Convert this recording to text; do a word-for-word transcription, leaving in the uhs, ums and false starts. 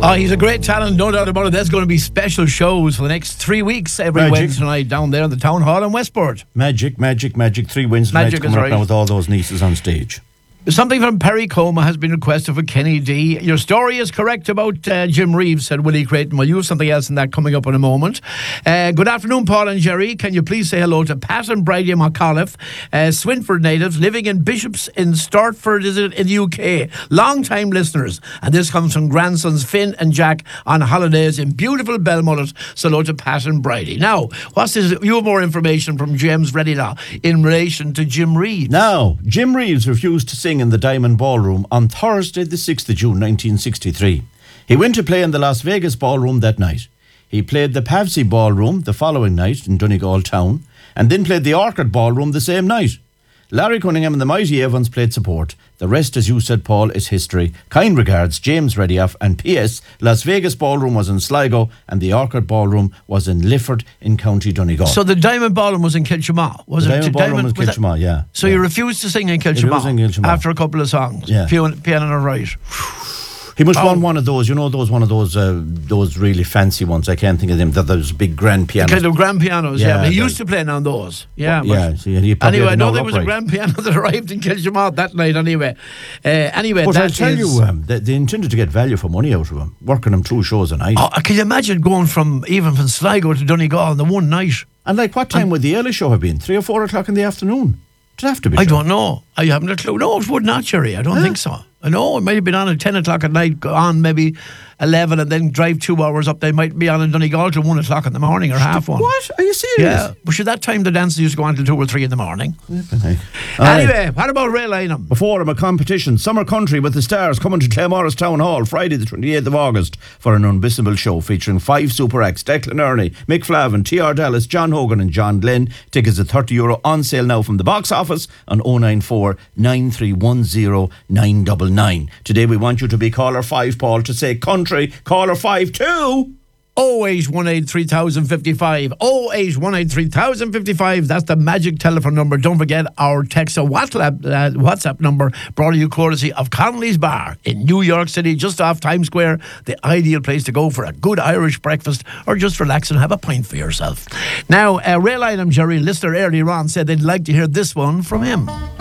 Oh, he's a great talent, no doubt about it. There's going to be special shows for the next three weeks every Magic. Wednesday night down there in the Town Hall in Westport. Magic, magic, magic. Three Wednesday Magic nights coming is up right. now with all those nieces on stage. Something from Perry Coma has been requested for Kenny D. Your story is correct about uh, Jim Reeves, said Willie Creighton. We'll use something else in that coming up in a moment. Uh, good afternoon, Paul and Jerry. Can you please say hello to Pat and Brady McAuliffe, uh, Swinford natives living in Bishops in Stortford, is it, in the U K? Long-time listeners. And this comes from grandsons Finn and Jack on holidays in beautiful Belmullet. So hello to Pat and Brady. Now, what's this? You have more information from James Reddylaw in relation to Jim Reeves. Now, Jim Reeves refused to sing in the Diamond Ballroom on Thursday the sixth of June nineteen sixty-three. He went to play in the Las Vegas Ballroom that night. He played the Pavsey Ballroom the following night in Donegal Town and then played the Orchard Ballroom the same night. Larry Cunningham and the Mighty Evans played support. The rest, as you said, Paul, is history. Kind regards, James Reddylaw. And P S Las Vegas Ballroom was in Sligo and the Orchard Ballroom was in Lifford in County Donegal. So the Diamond Ballroom was in Kilchama, was the it? Diamond Ballroom was in Kilchama, yeah. So yeah. you refused to sing in He Kilchama, was in Kilchama. after a couple of songs. Yeah. Piano, piano and right. He must Oh. want one of those, you know, those one of those uh, those really fancy ones. I can't think of them. That those big grand pianos. Kind of grand pianos, yeah. Yeah, but he the- used to play on those. Yeah. but- yeah, see, he probably Anyway, I had know no there was a upright. grand piano that arrived in Kilchama that night anyway. Uh, anyway, But that I'll tell is- you, um, they, they intended to get value for money out of him, working him through shows a night. Oh, can you imagine going from, even from Sligo to Donegal in the one night? And like, what time would the early show have been? Three or four o'clock in the afternoon? It'd have to be. I sure. don't know. I haven't a clue. No, it would not, Jerry. I don't think so. I know it might have been on at ten o'clock at night, go on maybe eleven, and then drive two hours up. They might be on in Donegal till one o'clock in the morning or half one. What? Are you serious? Yeah, but sure, that time the dances used to go on till two or three in the morning. Hey. All right. Anyway, what about Ray Lynham? Before him, a competition, Summer Country with the Stars, coming to Claremorris Town Hall Friday the twenty-eighth of August for an unmissable show featuring five super acts: Declan Ernie, Mick Flavin, T R Dallas, John Hogan and John Glenn. Tickets at thirty euro on sale now from the box office on oh nine four, nine three one oh, nine nine nine. Today we want you to be caller five, Paul, to say country. Caller five two. oh eight one eight three thousand fifty-five. oh eight one eight three thousand fifty-five. That's the magic telephone number. Don't forget our text or WhatsApp, uh, WhatsApp number brought to you courtesy of Connolly's Bar in New York City, just off Times Square. The ideal place to go for a good Irish breakfast or just relax and have a pint for yourself. Now, uh, Ray Lynham, Jerry, listener earlier on said they'd like to hear this one from him.